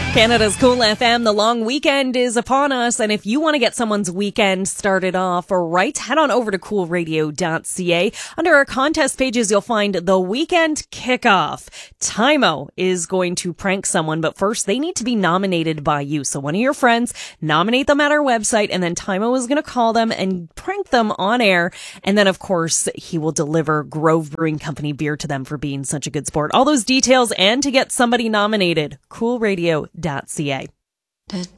Canada's Cool FM, the long weekend is upon us, and if you want to get someone's weekend started off right, head on over to coolradio.ca. Under our contest pages, you'll find the weekend kickoff. Tymo is going to prank someone, but first they need to be nominated by you. So one of your friends, nominate them at our website, and then Tymo is going to call them and prank them on air. And then, of course, he will deliver Grove Brewing Company beer to them for being such a good sport. All those details and to get somebody nominated, coolradio.ca.